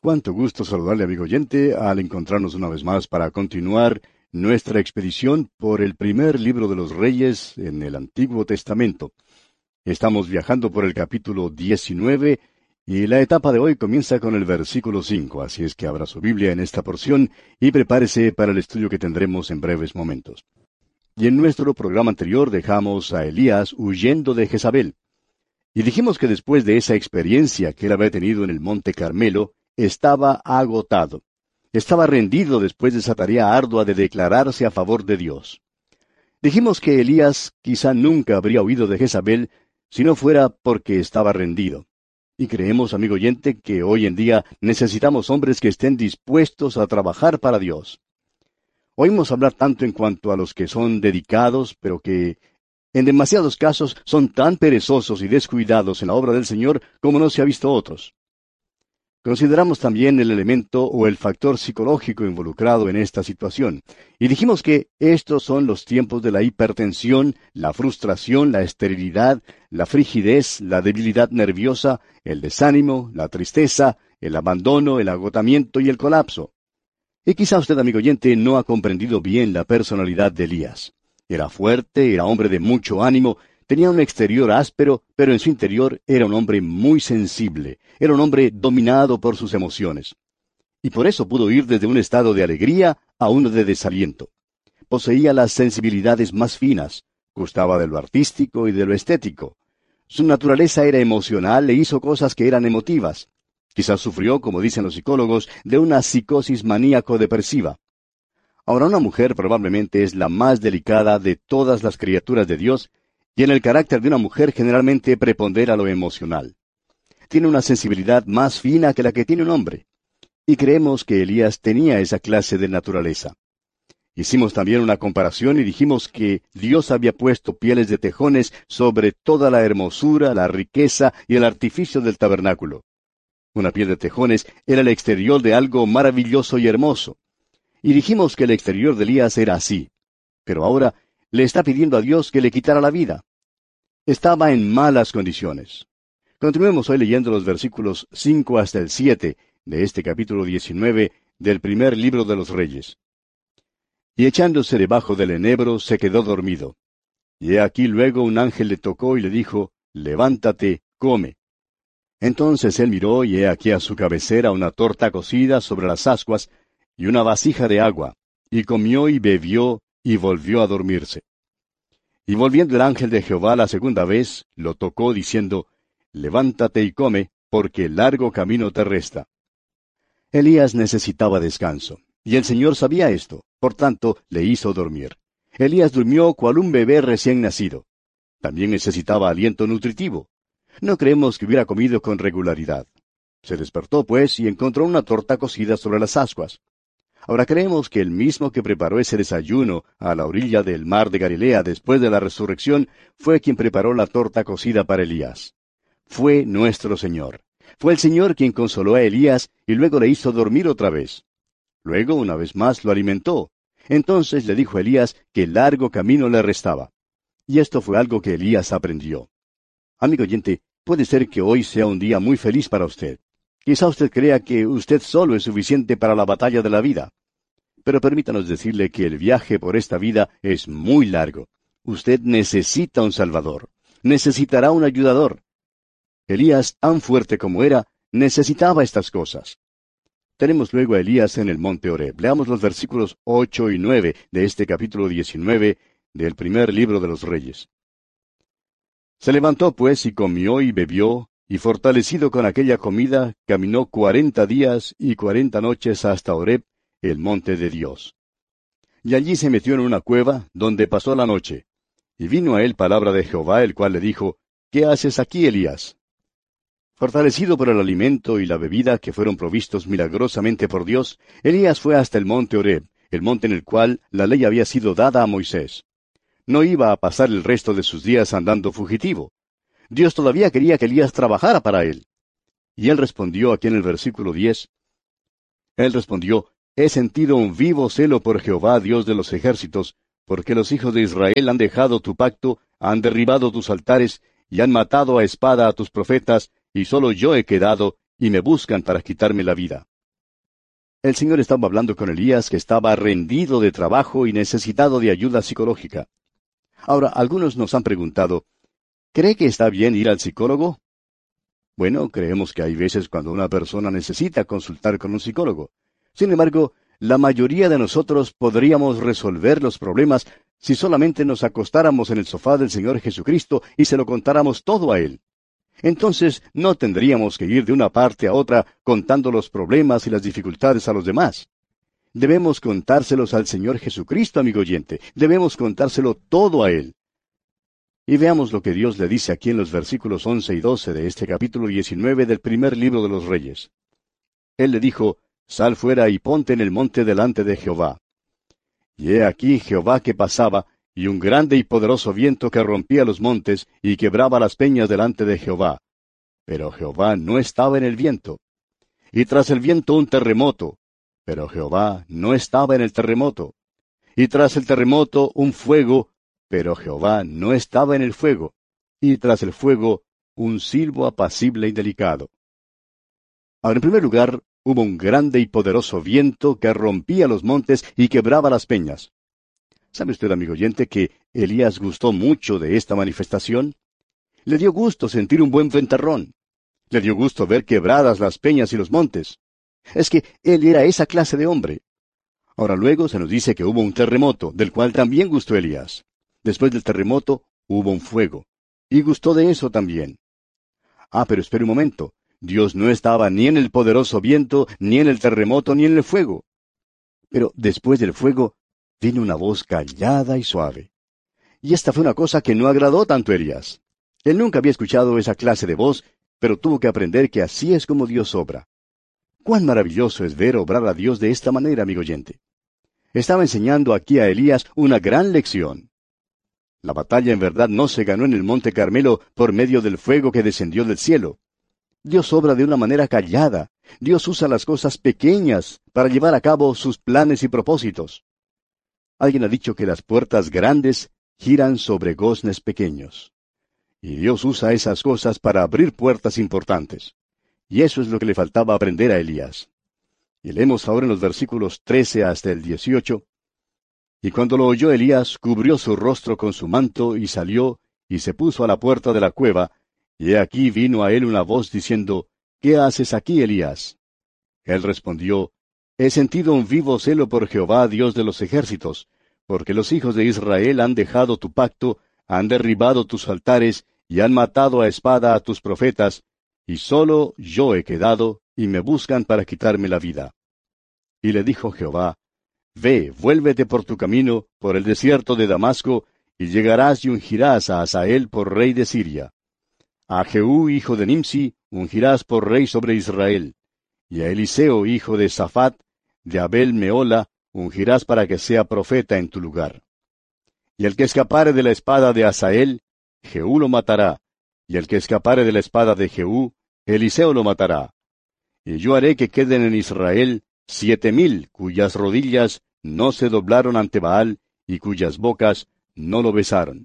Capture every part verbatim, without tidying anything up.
Cuánto gusto saludarle, amigo oyente, al encontrarnos una vez más para continuar nuestra expedición por el primer libro de los Reyes en el Antiguo Testamento. Estamos viajando por el capítulo diecinueve y la etapa de hoy comienza con el versículo cinco, así es que abra su Biblia en esta porción y prepárese para el estudio que tendremos en breves momentos. Y en nuestro programa anterior dejamos a Elías huyendo de Jezabel. Y dijimos que después de esa experiencia que él había tenido en el Monte Carmelo, estaba agotado. Estaba rendido después de esa tarea ardua de declararse a favor de Dios. Dijimos que Elías quizá nunca habría huido de Jezabel si no fuera porque estaba rendido. Y creemos, amigo oyente, que hoy en día necesitamos hombres que estén dispuestos a trabajar para Dios. Oímos hablar tanto en cuanto a los que son dedicados, pero que en demasiados casos son tan perezosos y descuidados en la obra del Señor como no se ha visto otros. Consideramos también el elemento o el factor psicológico involucrado en esta situación, y dijimos que estos son los tiempos de la hipertensión, la frustración, la esterilidad, la frigidez, la debilidad nerviosa, el desánimo, la tristeza, el abandono, el agotamiento y el colapso. Y quizá usted, amigo oyente, no ha comprendido bien la personalidad de Elías. Era fuerte, era hombre de mucho ánimo, tenía un exterior áspero, pero en su interior era un hombre muy sensible, era un hombre dominado por sus emociones. Y por eso pudo ir desde un estado de alegría a uno de desaliento. Poseía las sensibilidades más finas, gustaba de lo artístico y de lo estético. Su naturaleza era emocional e hizo cosas que eran emotivas. Quizás sufrió, como dicen los psicólogos, de una psicosis maníaco-depresiva. Ahora, una mujer probablemente es la más delicada de todas las criaturas de Dios, y en el carácter de una mujer generalmente prepondera lo emocional. Tiene una sensibilidad más fina que la que tiene un hombre. Y creemos que Elías tenía esa clase de naturaleza. Hicimos también una comparación y dijimos que Dios había puesto pieles de tejones sobre toda la hermosura, la riqueza y el artificio del tabernáculo. Una piel de tejones era el exterior de algo maravilloso y hermoso. Y dijimos que el exterior de Elías era así. Pero ahora le está pidiendo a Dios que le quitara la vida. Estaba en malas condiciones. Continuemos hoy leyendo los versículos cinco hasta el siete de este capítulo diecinueve del primer libro de los Reyes. Y echándose debajo del enebro, se quedó dormido. Y he aquí luego un ángel le tocó y le dijo, levántate, come. Entonces él miró, y he aquí a su cabecera una torta cocida sobre las ascuas, y una vasija de agua, y comió y bebió, y volvió a dormirse. Y volviendo el ángel de Jehová la segunda vez, lo tocó, diciendo, levántate y come, porque largo camino te resta. Elías necesitaba descanso, y el Señor sabía esto, por tanto le hizo dormir. Elías durmió cual un bebé recién nacido. También necesitaba aliento nutritivo. No creemos que hubiera comido con regularidad. Se despertó, pues, y encontró una torta cocida sobre las ascuas. Ahora creemos que el mismo que preparó ese desayuno a la orilla del mar de Galilea después de la resurrección fue quien preparó la torta cocida para Elías. Fue nuestro Señor. Fue el Señor quien consoló a Elías y luego le hizo dormir otra vez. Luego, una vez más, lo alimentó. Entonces le dijo a Elías que largo camino le restaba. Y esto fue algo que Elías aprendió. Amigo oyente, puede ser que hoy sea un día muy feliz para usted. Quizá usted crea que usted solo es suficiente para la batalla de la vida. Pero permítanos decirle que el viaje por esta vida es muy largo. Usted necesita un Salvador. Necesitará un ayudador. Elías, tan fuerte como era, necesitaba estas cosas. Tenemos luego a Elías en el monte Horeb. Leamos los versículos ocho y nueve de este capítulo diecinueve del primer libro de los Reyes. Se levantó pues y comió y bebió, y fortalecido con aquella comida, caminó cuarenta días y cuarenta noches hasta Horeb, el monte de Dios. Y allí se metió en una cueva, donde pasó la noche. Y vino a él palabra de Jehová, el cual le dijo, ¿qué haces aquí, Elías? Fortalecido por el alimento y la bebida que fueron provistos milagrosamente por Dios, Elías fue hasta el monte Horeb, el monte en el cual la ley había sido dada a Moisés. No iba a pasar el resto de sus días andando fugitivo. Dios todavía quería que Elías trabajara para él. Y él respondió aquí en el versículo diez. Él respondió, he sentido un vivo celo por Jehová, Dios de los ejércitos, porque los hijos de Israel han dejado tu pacto, han derribado tus altares, y han matado a espada a tus profetas, y solo yo he quedado, y me buscan para quitarme la vida. El Señor estaba hablando con Elías, que estaba rendido de trabajo y necesitado de ayuda psicológica. Ahora, algunos nos han preguntado, ¿cree que está bien ir al psicólogo? Bueno, creemos que hay veces cuando una persona necesita consultar con un psicólogo. Sin embargo, la mayoría de nosotros podríamos resolver los problemas si solamente nos acostáramos en el sofá del Señor Jesucristo y se lo contáramos todo a Él. Entonces no tendríamos que ir de una parte a otra contando los problemas y las dificultades a los demás. Debemos contárselos al Señor Jesucristo, amigo oyente. Debemos contárselo todo a Él. Y veamos lo que Dios le dice aquí en los versículos once y doce de este capítulo diecinueve del primer libro de los Reyes. Él le dijo, «Sal fuera y ponte en el monte delante de Jehová». Y he aquí Jehová que pasaba, y un grande y poderoso viento que rompía los montes y quebraba las peñas delante de Jehová. Pero Jehová no estaba en el viento. Y tras el viento un terremoto. Pero Jehová no estaba en el terremoto. Y tras el terremoto un fuego. Pero Jehová no estaba en el fuego. Y tras el fuego un silbo apacible y delicado. Ahora, en primer lugar, hubo un grande y poderoso viento que rompía los montes y quebraba las peñas. ¿Sabe usted, amigo oyente, que Elías gustó mucho de esta manifestación? Le dio gusto sentir un buen ventarrón. Le dio gusto ver quebradas las peñas y los montes. Es que él era esa clase de hombre. Ahora luego se nos dice que hubo un terremoto, del cual también gustó Elías. Después del terremoto hubo un fuego. Y gustó de eso también. Ah, pero espere un momento. Dios no estaba ni en el poderoso viento, ni en el terremoto, ni en el fuego. Pero después del fuego vino una voz callada y suave. Y esta fue una cosa que no agradó tanto a Elías. Él nunca había escuchado esa clase de voz, pero tuvo que aprender que así es como Dios obra. Cuán maravilloso es ver obrar a Dios de esta manera, amigo oyente. Estaba enseñando aquí a Elías una gran lección. La batalla en verdad no se ganó en el monte Carmelo por medio del fuego que descendió del cielo. Dios obra de una manera callada. Dios usa las cosas pequeñas para llevar a cabo sus planes y propósitos. Alguien ha dicho que las puertas grandes giran sobre goznes pequeños. Y Dios usa esas cosas para abrir puertas importantes. Y eso es lo que le faltaba aprender a Elías. Y leemos ahora en los versículos trece hasta el dieciocho. Y cuando lo oyó Elías, cubrió su rostro con su manto, y salió, y se puso a la puerta de la cueva, y he aquí vino a él una voz diciendo, ¿Qué haces aquí, Elías? Él respondió, He sentido un vivo celo por Jehová, Dios de los ejércitos, porque los hijos de Israel han dejado tu pacto, han derribado tus altares, y han matado a espada a tus profetas, y solo yo he quedado, y me buscan para quitarme la vida. Y le dijo Jehová, Ve, vuélvete por tu camino, por el desierto de Damasco, y llegarás y ungirás a Hazael por rey de Siria. A Jehú, hijo de Nimsi, ungirás por rey sobre Israel. Y a Eliseo, hijo de Safat, de Abel Meola, ungirás para que sea profeta en tu lugar. Y el que escapare de la espada de Hazael, Jehú lo matará, y el que escapare de la espada de Jehú, Eliseo lo matará. Y yo haré que queden en Israel siete mil cuyas rodillas no se doblaron ante Baal, y cuyas bocas no lo besaron.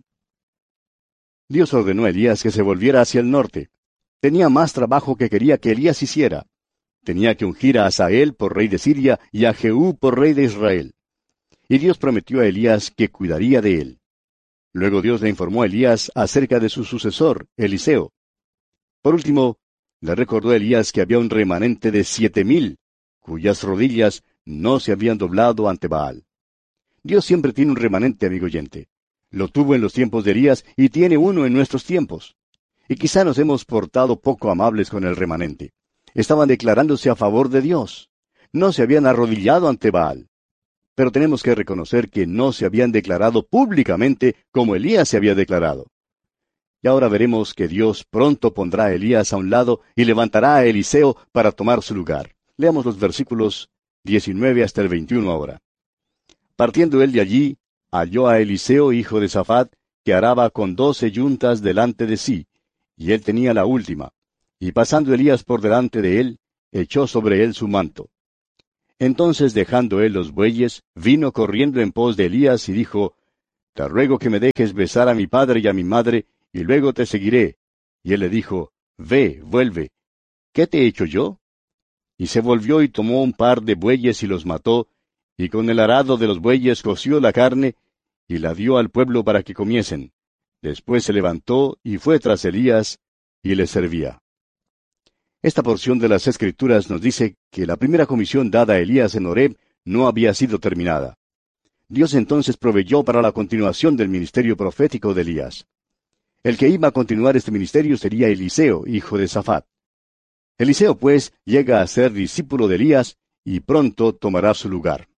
Dios ordenó a Elías que se volviera hacia el norte. Tenía más trabajo que quería que Elías hiciera. Tenía que ungir a Hazael por rey de Siria y a Jehú por rey de Israel. Y Dios prometió a Elías que cuidaría de él. Luego Dios le informó a Elías acerca de su sucesor, Eliseo. Por último, le recordó a Elías que había un remanente de siete mil, cuyas rodillas no se habían doblado ante Baal. Dios siempre tiene un remanente, amigo oyente. Lo tuvo en los tiempos de Elías y tiene uno en nuestros tiempos. Y quizá nos hemos portado poco amables con el remanente. Estaban declarándose a favor de Dios. No se habían arrodillado ante Baal. Pero tenemos que reconocer que no se habían declarado públicamente como Elías se había declarado. Y ahora veremos que Dios pronto pondrá a Elías a un lado y levantará a Eliseo para tomar su lugar. Leamos los versículos diecinueve hasta el veintiuno ahora. Partiendo él de allí, halló a Eliseo, hijo de Safat, que araba con doce yuntas delante de sí, y él tenía la última. Y pasando Elías por delante de él, echó sobre él su manto. Entonces, dejando él los bueyes, vino corriendo en pos de Elías y dijo, Te ruego que me dejes besar a mi padre y a mi madre, y luego te seguiré. Y él le dijo, Ve, vuelve. ¿Qué te he hecho yo? Y se volvió y tomó un par de bueyes y los mató, y con el arado de los bueyes coció la carne, y la dio al pueblo para que comiesen. Después se levantó y fue tras Elías, y le servía. Esta porción de las Escrituras nos dice que la primera comisión dada a Elías en Horeb no había sido terminada. Dios entonces proveyó para la continuación del ministerio profético de Elías. El que iba a continuar este ministerio sería Eliseo, hijo de Safat. Eliseo, pues, llega a ser discípulo de Elías y pronto tomará su lugar.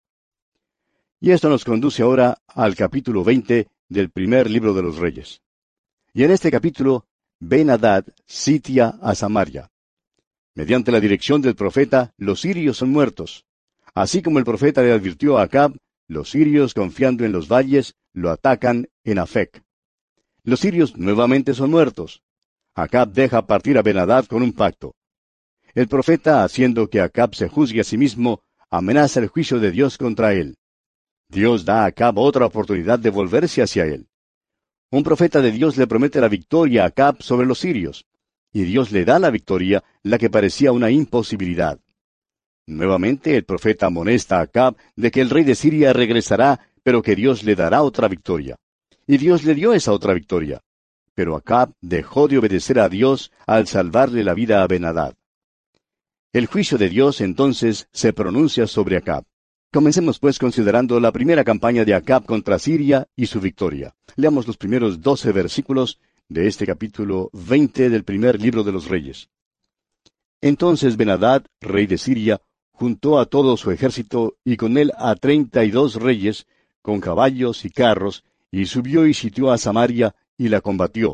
Y esto nos conduce ahora al capítulo veinte del primer libro de los Reyes. Y en este capítulo, Ben-Hadad sitia a Samaria. Mediante la dirección del profeta, los sirios son muertos. Así como el profeta le advirtió a Acab, los sirios, confiando en los valles, lo atacan en Afec. Los sirios nuevamente son muertos. Acab deja partir a Ben-Hadad con un pacto. El profeta, haciendo que Acab se juzgue a sí mismo, amenaza el juicio de Dios contra él. Dios da a Acab otra oportunidad de volverse hacia él. Un profeta de Dios le promete la victoria a Acab sobre los sirios, y Dios le da la victoria, la que parecía una imposibilidad. Nuevamente el profeta amonesta a Acab de que el rey de Siria regresará, pero que Dios le dará otra victoria. Y Dios le dio esa otra victoria. Pero Acab dejó de obedecer a Dios al salvarle la vida a Ben-Hadad. El juicio de Dios entonces se pronuncia sobre Acab. Comencemos pues considerando la primera campaña de Acab contra Siria y su victoria. Leamos los primeros doce versículos de este capítulo veinte del primer libro de los Reyes. Entonces Ben-Hadad, rey de Siria, juntó a todo su ejército y con él a treinta y dos reyes, con caballos y carros, y subió y sitió a Samaria y la combatió.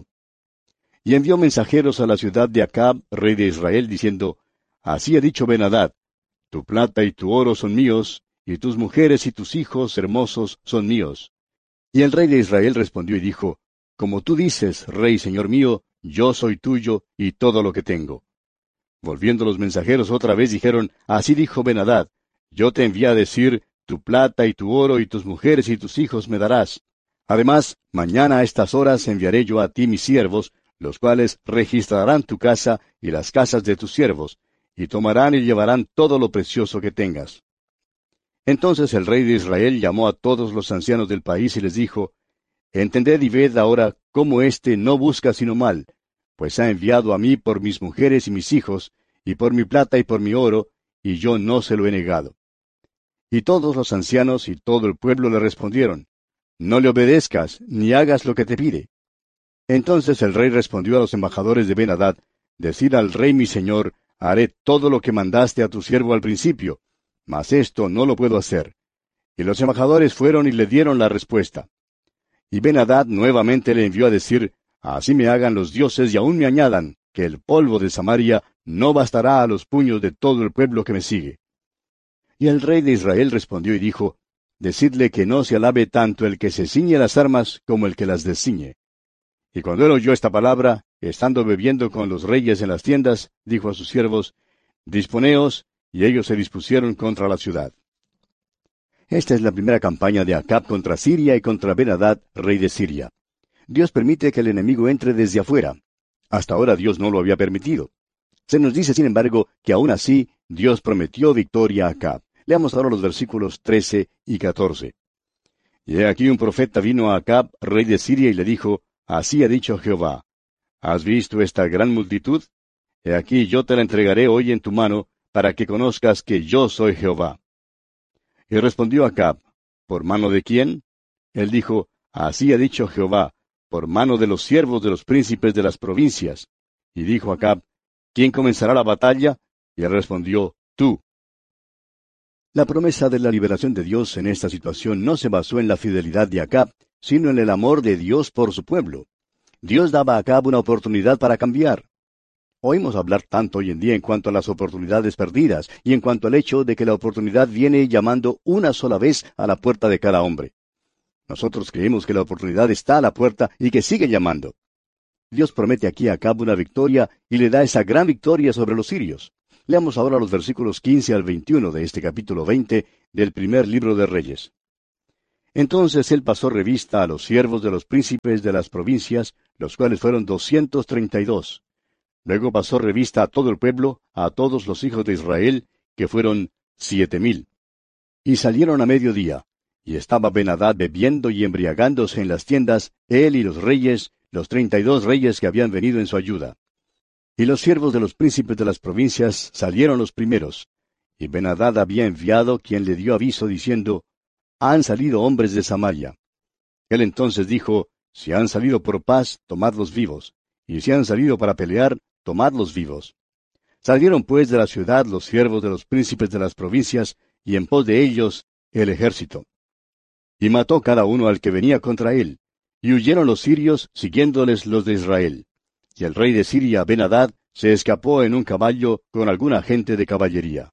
Y envió mensajeros a la ciudad de Acab, rey de Israel, diciendo, Así ha dicho Ben-Hadad, tu plata y tu oro son míos, y tus mujeres y tus hijos hermosos son míos. Y el rey de Israel respondió y dijo, Como tú dices, rey señor mío, yo soy tuyo y todo lo que tengo. Volviendo los mensajeros otra vez dijeron, Así dijo Ben-Hadad, yo te envié a decir, tu plata y tu oro y tus mujeres y tus hijos me darás. Además, mañana a estas horas enviaré yo a ti mis siervos, los cuales registrarán tu casa y las casas de tus siervos, y tomarán y llevarán todo lo precioso que tengas. Entonces el rey de Israel llamó a todos los ancianos del país y les dijo, Entended y ved ahora cómo éste no busca sino mal, pues ha enviado a mí por mis mujeres y mis hijos, y por mi plata y por mi oro, y yo no se lo he negado. Y todos los ancianos y todo el pueblo le respondieron, No le obedezcas, ni hagas lo que te pide. Entonces el rey respondió a los embajadores de Ben-Hadad, Decid al rey mi señor, haré todo lo que mandaste a tu siervo al principio, mas esto no lo puedo hacer. Y los embajadores fueron y le dieron la respuesta. Y Ben-Hadad nuevamente le envió a decir, Así me hagan los dioses y aún me añadan, que el polvo de Samaria no bastará a los puños de todo el pueblo que me sigue. Y el rey de Israel respondió y dijo, Decidle que no se alabe tanto el que se ciñe las armas como el que las desciñe. Y cuando él oyó esta palabra, estando bebiendo con los reyes en las tiendas, dijo a sus siervos, Disponeos, y ellos se dispusieron contra la ciudad. Esta es la primera campaña de Acab contra Siria y contra Ben-Hadad, rey de Siria. Dios permite que el enemigo entre desde afuera. Hasta ahora Dios no lo había permitido. Se nos dice, sin embargo, que aún así Dios prometió victoria a Acab. Leamos ahora los versículos trece y catorce. Y he aquí un profeta vino a Acab, rey de Siria, y le dijo, Así ha dicho Jehová, ¿has visto esta gran multitud? He aquí yo te la entregaré hoy en tu mano, para que conozcas que yo soy Jehová. Y respondió Acab, ¿por mano de quién? Él dijo, Así ha dicho Jehová, por mano de los siervos de los príncipes de las provincias. Y dijo Acab, ¿quién comenzará la batalla? Y él respondió, tú. La promesa de la liberación de Dios en esta situación no se basó en la fidelidad de Acab, sino en el amor de Dios por su pueblo. Dios daba a Acab una oportunidad para cambiar. Oímos hablar tanto hoy en día en cuanto a las oportunidades perdidas y en cuanto al hecho de que la oportunidad viene llamando una sola vez a la puerta de cada hombre. Nosotros creemos que la oportunidad está a la puerta y que sigue llamando. Dios promete aquí a Acab una victoria y le da esa gran victoria sobre los sirios. Leamos ahora los versículos quince al veintiuno de este capítulo veinte del primer libro de Reyes. Entonces él pasó revista a los siervos de los príncipes de las provincias, los cuales fueron doscientos treinta y dos. Luego pasó revista a todo el pueblo, a todos los hijos de Israel, que fueron siete mil. Y salieron a mediodía, y estaba Ben-Hadad bebiendo y embriagándose en las tiendas, él y los reyes, los treinta y dos reyes que habían venido en su ayuda. Y los siervos de los príncipes de las provincias salieron los primeros, y Ben-Hadad había enviado quien le dio aviso diciendo, Han salido hombres de Samaria. Él entonces dijo, Si han salido por paz, tomadlos vivos, y si han salido para pelear, tomadlos vivos. Salieron pues de la ciudad los siervos de los príncipes de las provincias, y en pos de ellos el ejército. Y mató cada uno al que venía contra él, y huyeron los sirios, siguiéndoles los de Israel. Y el rey de Siria, Ben-Hadad, se escapó en un caballo con alguna gente de caballería.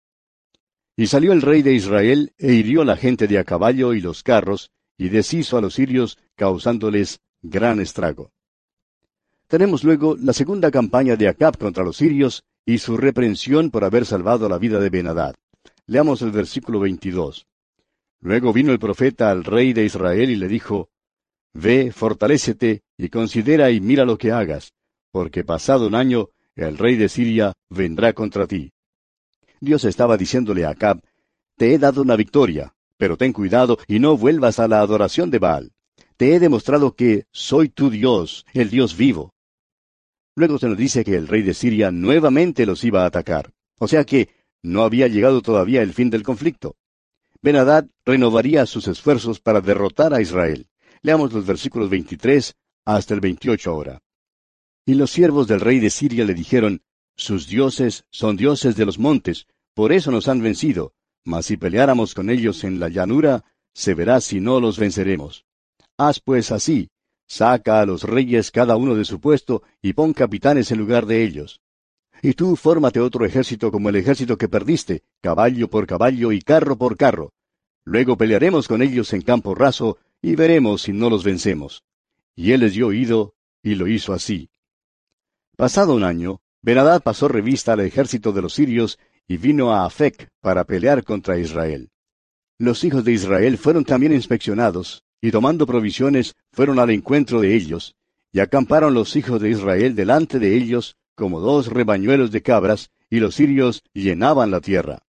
Y salió el rey de Israel, e hirió la gente de a caballo y los carros, y deshizo a los sirios, causándoles gran estrago. Tenemos luego la segunda campaña de Acab contra los sirios, y su reprensión por haber salvado la vida de Ben-Hadad. Leamos el versículo veintidós. Luego vino el profeta al rey de Israel y le dijo, Ve, fortalécete, y considera y mira lo que hagas, porque pasado un año el rey de Siria vendrá contra ti. Dios estaba diciéndole a Acab, Te he dado una victoria, pero ten cuidado y no vuelvas a la adoración de Baal. Te he demostrado que soy tu Dios, el Dios vivo. Luego se nos dice que el rey de Siria nuevamente los iba a atacar, o sea que no había llegado todavía el fin del conflicto. Ben-Hadad renovaría sus esfuerzos para derrotar a Israel. Leamos los versículos veintitrés hasta el veintiocho ahora. Y los siervos del rey de Siria le dijeron, Sus dioses son dioses de los montes, por eso nos han vencido, mas si peleáramos con ellos en la llanura, se verá si no los venceremos. Haz pues así, saca a los reyes cada uno de su puesto, y pon capitanes en lugar de ellos. Y tú fórmate otro ejército como el ejército que perdiste, caballo por caballo y carro por carro. Luego pelearemos con ellos en campo raso, y veremos si no los vencemos. Y él les dio oído, y lo hizo así. Pasado un año, Ben-Hadad pasó revista al ejército de los sirios, y vino a Afec para pelear contra Israel. Los hijos de Israel fueron también inspeccionados, y tomando provisiones, fueron al encuentro de ellos, y acamparon los hijos de Israel delante de ellos, como dos rebañuelos de cabras, y los sirios llenaban la tierra.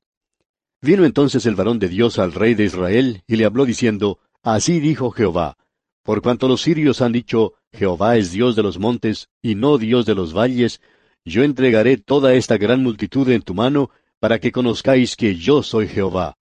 Vino entonces el varón de Dios al rey de Israel, y le habló diciendo, Así dijo Jehová, por cuanto los sirios han dicho, Jehová es Dios de los montes, y no Dios de los valles, yo entregaré toda esta gran multitud en tu mano, para que conozcáis que yo soy Jehová.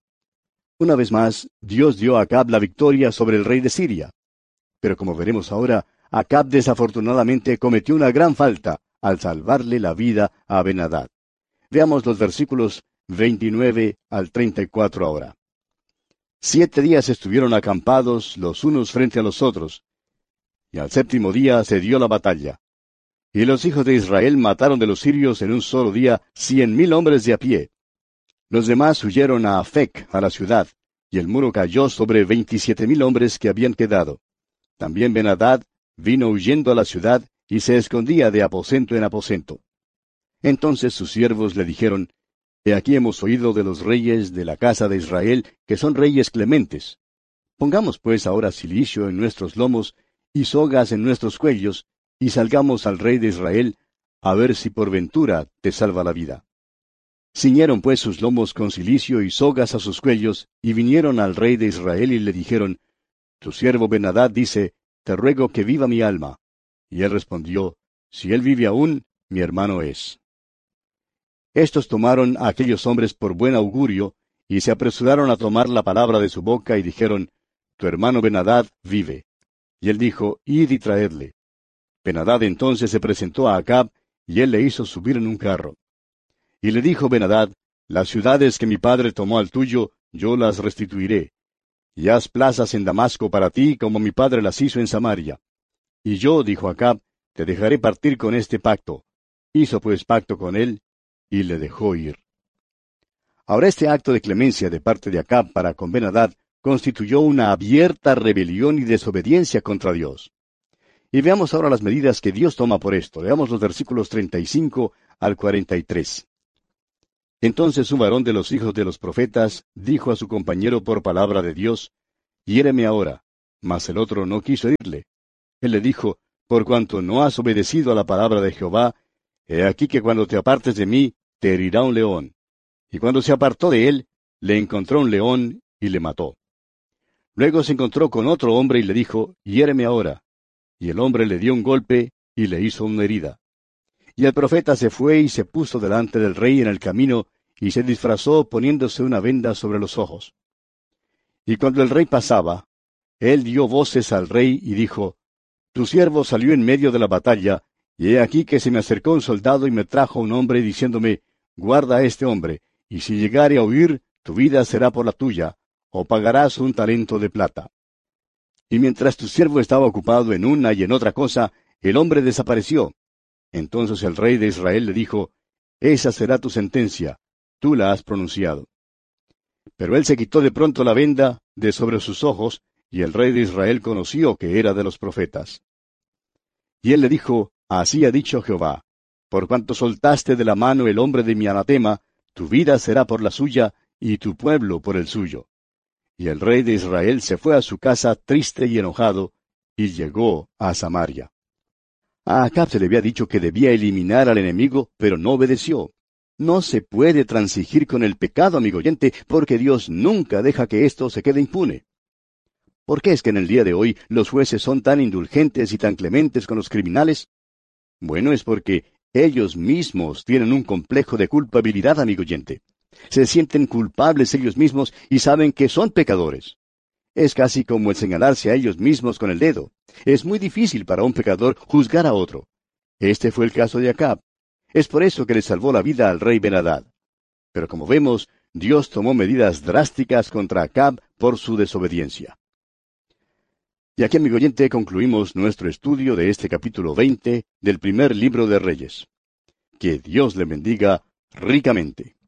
Una vez más, Dios dio a Acab la victoria sobre el rey de Siria. Pero como veremos ahora, Acab desafortunadamente cometió una gran falta al salvarle la vida a Ben-Hadad. Veamos los versículos veintinueve al treinta y cuatro ahora. Siete días estuvieron acampados los unos frente a los otros, y al séptimo día se dio la batalla. Y los hijos de Israel mataron de los sirios en un solo día cien mil hombres de a pie. Los demás huyeron a Afec, a la ciudad, y el muro cayó sobre veintisiete mil hombres que habían quedado. También Ben-Hadad vino huyendo a la ciudad, y se escondía de aposento en aposento. Entonces sus siervos le dijeron, He aquí hemos oído de los reyes de la casa de Israel, que son reyes clementes. Pongamos pues ahora cilicio en nuestros lomos, y sogas en nuestros cuellos, y salgamos al rey de Israel, a ver si por ventura te salva la vida. Ciñeron pues sus lomos con cilicio y sogas a sus cuellos, y vinieron al rey de Israel y le dijeron, Tu siervo Ben-Hadad dice, Te ruego que viva mi alma. Y él respondió, Si él vive aún, mi hermano es. Estos tomaron a aquellos hombres por buen augurio, y se apresuraron a tomar la palabra de su boca, y dijeron, Tu hermano Ben-Hadad vive. Y él dijo, Id y traedle. Ben-Hadad entonces se presentó a Acab, y él le hizo subir en un carro. Y le dijo Ben-Hadad, Las ciudades que mi padre tomó al tuyo, yo las restituiré. Y haz plazas en Damasco para ti, como mi padre las hizo en Samaria. Y yo, dijo Acab, te dejaré partir con este pacto. Hizo pues pacto con él, y le dejó ir. Ahora este acto de clemencia de parte de Acab para con Ben-Hadad constituyó una abierta rebelión y desobediencia contra Dios. Y veamos ahora las medidas que Dios toma por esto. Leamos los versículos treinta y cinco al cuarenta y tres. Entonces un varón de los hijos de los profetas dijo a su compañero por palabra de Dios, Hiéreme ahora. Mas el otro no quiso herirle. Él le dijo, Por cuanto no has obedecido a la palabra de Jehová, he aquí que cuando te apartes de mí, te herirá un león. Y cuando se apartó de él, le encontró un león y le mató. Luego se encontró con otro hombre y le dijo, hiéreme ahora. Y el hombre le dio un golpe y le hizo una herida. Y el profeta se fue y se puso delante del rey en el camino, y se disfrazó poniéndose una venda sobre los ojos. Y cuando el rey pasaba, él dio voces al rey y dijo, Tu siervo salió en medio de la batalla, y he aquí que se me acercó un soldado y me trajo un hombre diciéndome, Guarda a este hombre, y si llegare a huir, tu vida será por la tuya, o pagarás un talento de plata. Y mientras tu siervo estaba ocupado en una y en otra cosa, el hombre desapareció. Entonces el rey de Israel le dijo, Esa será tu sentencia, tú la has pronunciado. Pero él se quitó de pronto la venda de sobre sus ojos, y el rey de Israel conoció que era de los profetas. Y él le dijo, Así ha dicho Jehová, por cuanto soltaste de la mano el hombre de mi anatema, tu vida será por la suya, y tu pueblo por el suyo. Y el rey de Israel se fue a su casa triste y enojado, y llegó a Samaria. A Acab se le había dicho que debía eliminar al enemigo, pero no obedeció. No se puede transigir con el pecado, amigo oyente, porque Dios nunca deja que esto se quede impune. ¿Por qué es que en el día de hoy los jueces son tan indulgentes y tan clementes con los criminales? Bueno, es porque ellos mismos tienen un complejo de culpabilidad, amigo oyente. Se sienten culpables ellos mismos y saben que son pecadores. Es casi como el señalarse a ellos mismos con el dedo. Es muy difícil para un pecador juzgar a otro. Este fue el caso de Acab. Es por eso que le salvó la vida al rey Ben-Hadad. Pero como vemos, Dios tomó medidas drásticas contra Acab por su desobediencia. Y aquí, amigo oyente, concluimos nuestro estudio de este capítulo veinte del primer libro de Reyes. Que Dios le bendiga ricamente.